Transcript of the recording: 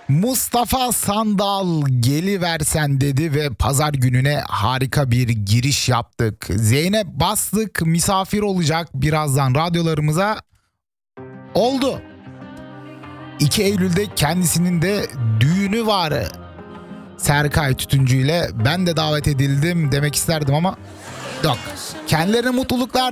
Mustafa Sandal geliversen dedi ve pazar gününe harika bir giriş yaptık. Zeynep Bastık misafir olacak birazdan radyolarımıza. Oldu. 2 Eylül'de kendisinin de düğünü var. Serkay Tütüncü ile ben de davet edildim demek isterdim ama yok. Kendilerine mutluluklar